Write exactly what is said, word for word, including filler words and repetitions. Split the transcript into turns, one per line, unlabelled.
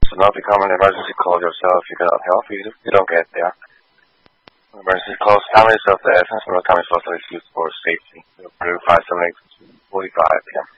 So now become an emergency call yourself. You cannot help if you don't get there. Emergency calls, time is of the essence. No time is also used for safety. Verify seven eight forty-five p m